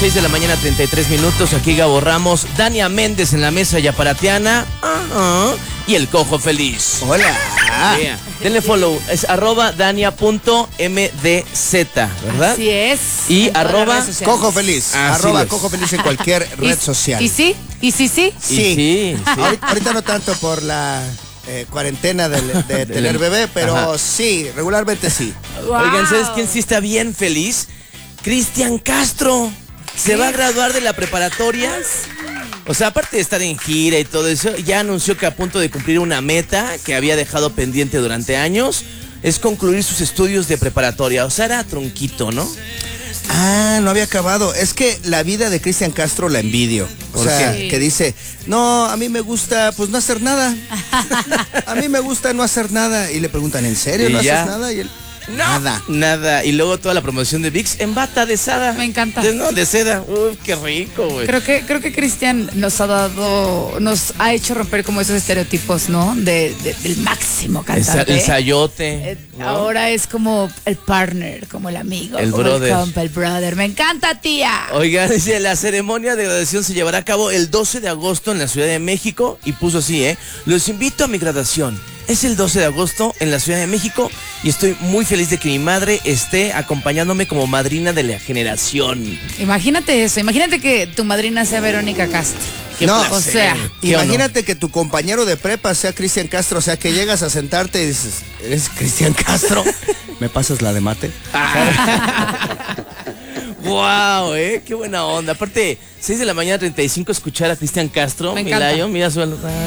6 de la mañana, 33 minutos. Aquí Gabo Ramos, Dania Méndez en la mesa yaparatiana. Y el Cojo Feliz. Hola. Yeah. Denle follow. Es @dania.mdz, ¿verdad? Así es. Y Cojo Feliz. Así es. Cojo Feliz en cualquier red social. ¿Y sí? ¿Y sí? Sí. Sí. Ahorita no tanto por la cuarentena de tener bebé, pero Ajá. sí, regularmente sí. Wow. Oigan, ¿sabes quién sí está bien feliz? Cristian Castro. Se va a graduar de la preparatoria. O sea, aparte de estar en gira y todo eso, ya anunció que a punto de cumplir una meta que había dejado pendiente durante años, es concluir sus estudios de preparatoria. O sea, era tronquito, ¿no? Ah, no había acabado. Es que la vida de Cristian Castro la envidio. O ¿Por sea, qué? que dice, no, a mí me gusta pues no hacer nada. A mí me gusta no hacer nada. Y le preguntan, ¿en serio Y no ya. haces nada? Y él, No, nada. Y luego toda la promoción de VIX en bata de seda. Me encanta. De seda. Uy, qué rico, güey. Creo que Cristian nos ha hecho romper como esos estereotipos, ¿no? Del máximo cantante. El sayote. ¿no? Ahora es como el partner, como el amigo, El como brother. el compa, el brother. Me encanta, tía. Oigan, dice, la ceremonia de graduación se llevará a cabo el 12 de agosto en la Ciudad de México. Y puso así, los invito a mi graduación. Es el 12 de agosto en la Ciudad de México y estoy muy feliz de que mi madre esté acompañándome como madrina de la generación. Imagínate eso, imagínate que tu madrina sea Verónica Castro. Qué No, placer. o sea, ¿Qué imagínate que tu compañero de prepa sea Cristian Castro. O sea, que llegas a sentarte y dices, ¿eres Cristian Castro? ¿Me pasas la de mate? Wow, qué buena onda. Aparte, 6 de la mañana, 35, escuchar a Cristian Castro. Me encanta. Mira su...